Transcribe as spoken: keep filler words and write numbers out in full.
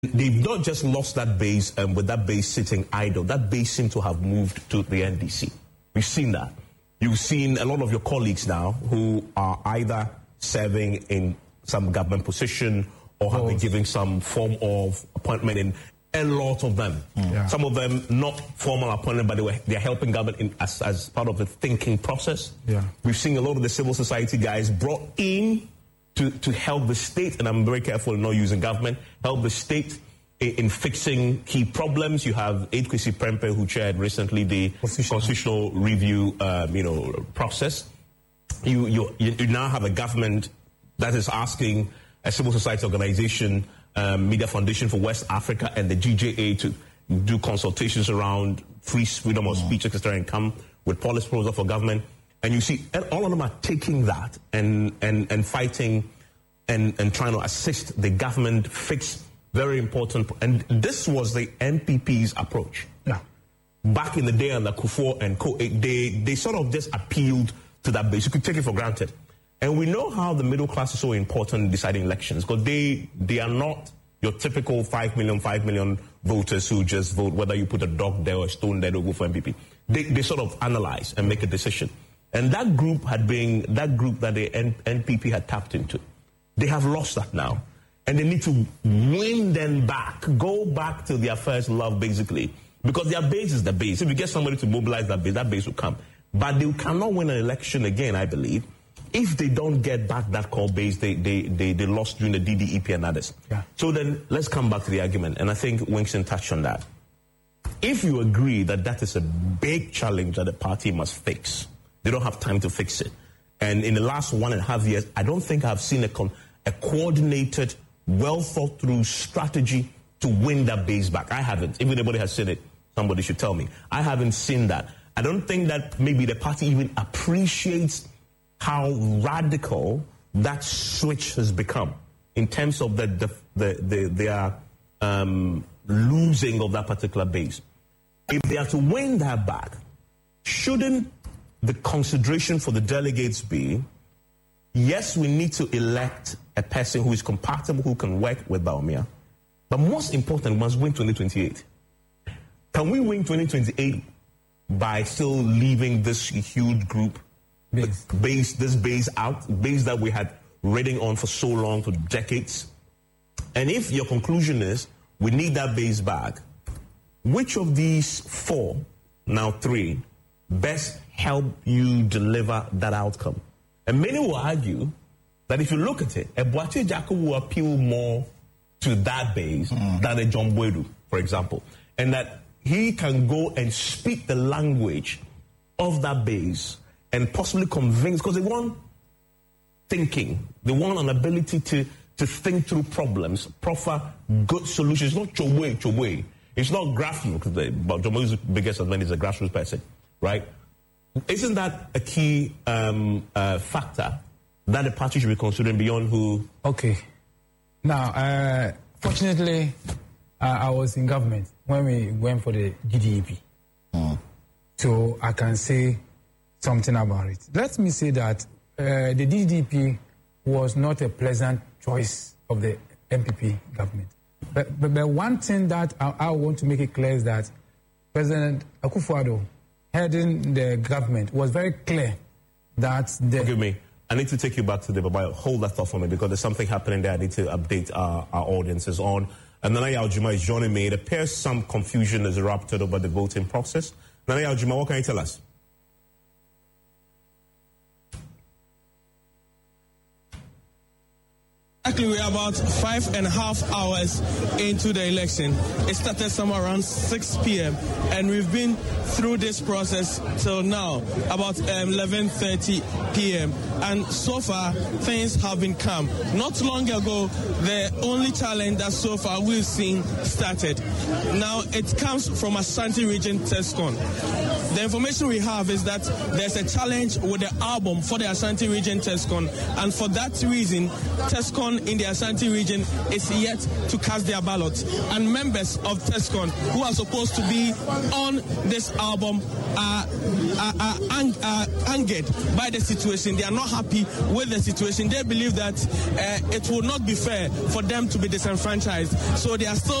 they've not just lost that base, and um, with that base sitting idle, that base seems to have moved to the N D C. We've seen that. You've seen a lot of your colleagues now who are either serving in some government position or have been given some form of appointment in a lot of them. Mm. Yeah. Some of them not formal appointment, but they were they're helping government in, as, as part of the thinking process. Yeah. We've seen a lot of the civil society guys brought in to, to help the state, and I'm very careful in not using government, help the state in, in fixing key problems. You have Aid Kwesi Prempeh, who chaired recently the constitutional, constitutional review um, you know, process. You, you, you now have a government that is asking a civil society organization, um, Media Foundation for West Africa, and the G J A to do consultations around free freedom of speech, et cetera, and come with policy proposal for government. And you see, all of them are taking that and and, and fighting and, and trying to assist the government fix very important. And this was the N P P's approach. Yeah. Back in the day under Kufuor and Co, they, they sort of just appealed to that base. You could take it for granted. And we know how the middle class is so important in deciding elections, because they they are not your typical five million, five million voters who just vote whether you put a dog there or a stone there to go for N P P. They, they sort of analyze and make a decision. And that group had been, that group that the N P P had tapped into, they have lost that now. And they need to win them back, go back to their first love, basically. Because their base is the base. If you get somebody to mobilize that base, that base will come. But they cannot win an election again, I believe, if they don't get back that core base they, they, they, they lost during the D D E P and others. Yeah. So then let's come back to the argument. And I think Winston touched on that. If you agree that that is a big challenge that the party must fix, they don't have time to fix it. And in the last one and a half years, I don't think I've seen a, con- a coordinated, well thought through strategy to win that base back. I haven't. If anybody has seen it, somebody should tell me. I haven't seen that. I don't think that maybe the party even appreciates how radical that switch has become in terms of the, the, the, the their um, losing of that particular base. If they are to win that back, shouldn't the consideration for the delegates be, yes, we need to elect a person who is compatible, who can work with Bawumia, but most important, we must win twenty twenty-eight. Can we win twenty twenty-eight by still leaving this huge group, base, base this base out, base that we had riding on for so long, for decades? And if your conclusion is we need that base back, which of these four, now three, best help you deliver that outcome? And many will argue that if you look at it, Eboache Jacko will appeal more to that base mm. than a John Boydu, for example. And that he can go and speak the language of that base and possibly convince, because they want thinking, they want an ability to, to think through problems, proffer good solutions. It's not chowe, chowe. It's not grassroots, but John Boydu's biggest advantage is a grassroots person, right? Isn't that a key um, uh, factor that the party should be considering beyond who? Okay. Now, uh, fortunately, uh, I was in government when we went for the D D E P. Mm. So I can say something about it. Let me say that uh, the D D E P was not a pleasant choice of the N P P government. But, but, but one thing that I, I want to make it clear is that President Akufo-Addo, heading the government, was very clear that the... Forgive me. I need to take you back to the Babayo. Hold that thought for me, because there's something happening there I need to update our, our audiences on. And Nana Yaw Juma is joining me. It appears some confusion has erupted over the voting process. Nana Yaw Juma, what can you tell us? Actually, we're about five and a half hours into the election. It started somewhere around six p.m. and we've been through this process till now, about um, eleven thirty p.m. And so far, things have been calm. Not long ago, the only challenge that so far we've seen started. Now, it comes from Ashanti Region TESCON. The information we have is that there's a challenge with the album for the Ashanti Region TESCON, and for that reason, TESCON Tescon in the Ashanti region is yet to cast their ballot. And members of Tescon who are supposed to be on this album are, are, are, ang- are angered by the situation. They are not happy with the situation. They believe that uh, it will not be fair for them to be disenfranchised. So they are still